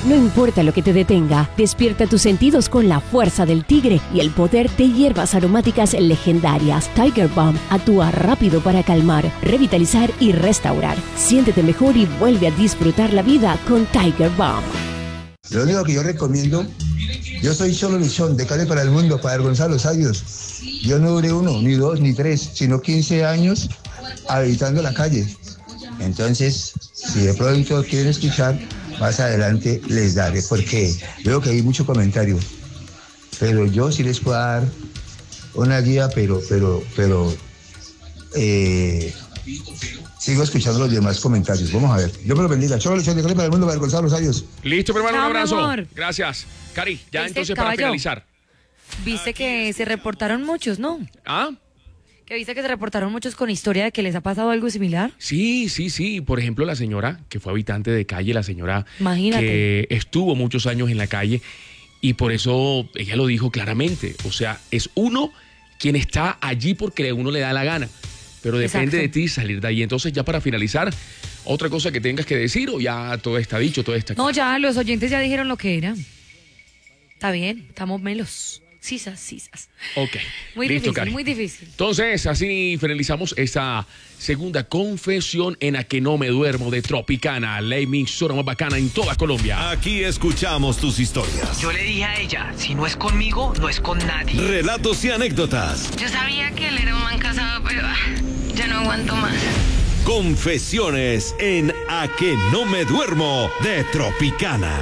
No importa lo que te detenga, despierta tus sentidos con la fuerza del tigre y el poder de hierbas aromáticas legendarias. Tiger Balm actúa rápido para calmar, revitalizar y restaurar. Siéntete mejor y vuelve a disfrutar la vida con Tiger Balm. Lo único que yo recomiendo, yo soy Cholo Luchón, de Cali para el mundo, para avergonzar los años. Yo no duré 1, ni 2, ni 3, sino 15 años habitando la calle. Entonces, si de pronto quieren escuchar, más adelante les daré, porque veo que hay mucho comentario. Pero yo sí les puedo dar una guía, pero sigo escuchando los demás comentarios. Vamos a ver. Dios me lo bendiga. Cholo Luchón, de Cali para el mundo, para avergonzar los años. Listo, mi hermano, un abrazo. Amor. Gracias. Cari, ya entonces caballo? para finalizar. Viste que se reportaron muchos, ¿no? ¿Ah? Que viste que se reportaron muchos con historia de que les ha pasado algo similar. Sí. Por ejemplo, la señora que fue habitante de calle, la señora Imagínate. que estuvo muchos años en la calle y por eso ella lo dijo claramente. O sea, es uno quien está allí porque uno le da la gana. Pero depende Exacto. de ti salir de ahí. Entonces, ya para finalizar, ¿otra cosa que tengas que decir o ya todo está dicho, todo está No, ya los oyentes ya dijeron lo que era. Está bien, estamos melos. Sisas. Ok. Muy Listo, difícil, Cari. muy difícil. Entonces, así finalizamos esta segunda confesión en A Que No Me Duermo de Tropicana, la emisora más bacana en toda Colombia. Aquí escuchamos tus historias. Yo le dije a ella, si no es conmigo, no es con nadie. Relatos y anécdotas. Yo sabía que él era un man casado, pero ya no aguanto más. Confesiones en A Que No Me Duermo de Tropicana.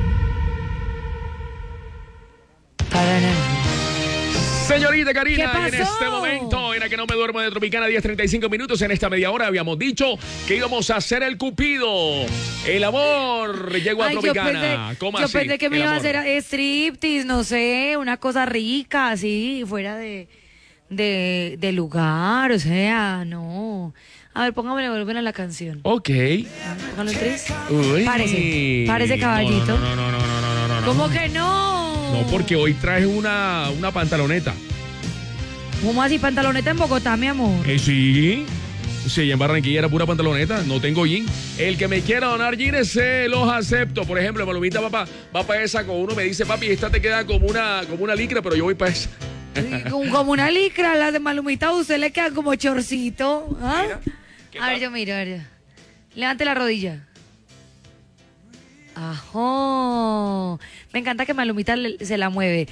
Señorita Karina, ¿Qué y en pasó? este momento, en A Que No Me Duermo de Tropicana, 10:35 minutos. En esta media hora habíamos dicho que íbamos a hacer el cupido. El amor llegó a Tropicana. ¿Cómo yo así? pensé que me El iba a amor. hacer striptease, no sé, una cosa rica, así, fuera de lugar, o sea, no. A ver, póngame volumen a la canción. Ok. Póngalo en 3. Uy. Párese, caballito. No. ¿Cómo que no? No, porque hoy traje una pantaloneta. ¿Cómo así, pantaloneta en Bogotá, mi amor? Sí. Sí, en Barranquilla era pura pantaloneta, no tengo jean. El que me quiera donar jeans, se los acepto. Por ejemplo, Malumita, papá, va para esa con uno, me dice, papi, esta te queda como una licra, pero yo voy para esa. Como una licra, las de Malumita, a usted le quedan como chorcito. ¿Ah? Mira, ¿qué A ver, tal? yo miro, a ver. Levante la rodilla. Ajo. Me encanta que Malumita se la mueve.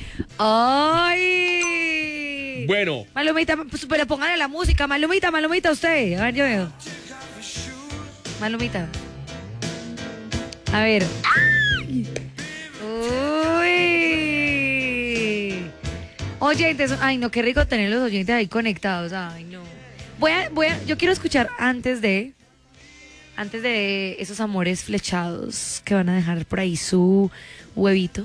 ¡Ay! Bueno, Malumita, pero póngale la música. Malumita, usted. A ver, yo veo. Malumita. A ver. Uy. Oyentes. Ay, no, qué rico tener los oyentes ahí conectados. Ay, no. Yo quiero escuchar antes de esos amores flechados que van a dejar por ahí su huevito.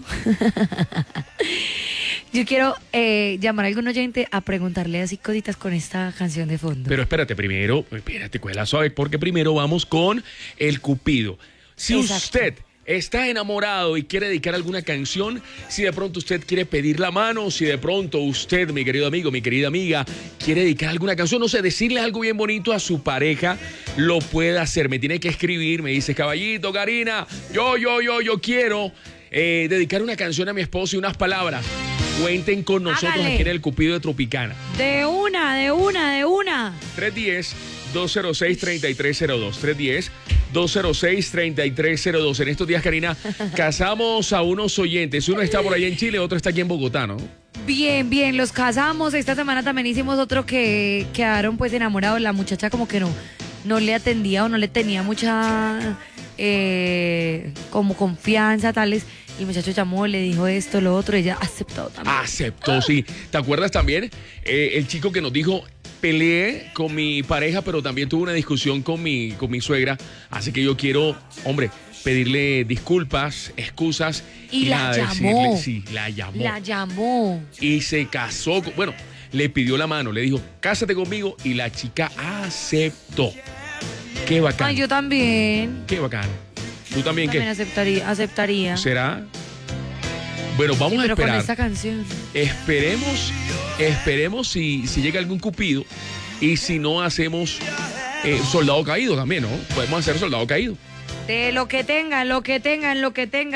Yo quiero llamar a algún oyente a preguntarle así cositas con esta canción de fondo. pero espérate, cuela suave, porque primero vamos con el cupido. Si Exacto. usted está enamorado y quiere dedicar alguna canción, si de pronto usted quiere pedir la mano, si de pronto usted, mi querido amigo, mi querida amiga, quiere dedicar alguna canción, no sé, decirle algo bien bonito a su pareja, lo puede hacer. Me tiene que escribir, me dice, caballito, Karina, yo quiero dedicar una canción a mi esposo y unas palabras. Cuenten con nosotros Hágale. aquí en el Cupido de Tropicana. De una. 310-206-3302. 310-206-3302. En estos días, Karina, casamos a unos oyentes. Uno está por allá en Chile, otro está aquí en Bogotá, ¿no? Bien, los casamos. Esta semana también hicimos otro que quedaron pues enamorados. La muchacha como que no le atendía o no le tenía mucha como confianza, tales. El muchacho llamó, le dijo esto, lo otro, ella aceptó también. Aceptó, sí. ¿Te acuerdas también? El chico que nos dijo, peleé con mi pareja, pero también tuve una discusión con mi suegra. Así que yo quiero, hombre, pedirle disculpas, excusas. Y la nada, llamó. decirle, sí, la llamó. La llamó. Y se casó. Bueno, le pidió la mano, le dijo, cásate conmigo. Y la chica aceptó. Qué bacán. Ay, yo también. Qué bacán. ¿Tú también qué? También aceptaría. ¿Será? Bueno, vamos Sí, a pero con esperar. esta canción. Esperemos si llega algún cupido. Y si no, hacemos soldado caído también, ¿no? Podemos hacer soldado caído. De lo que tengan.